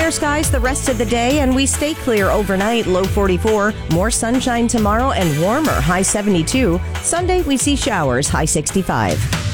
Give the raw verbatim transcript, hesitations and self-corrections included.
Clear skies the rest of the day, and we stay clear overnight, low forty-four. More sunshine tomorrow and warmer, high seventy-two. Sunday, we see showers, high sixty-five.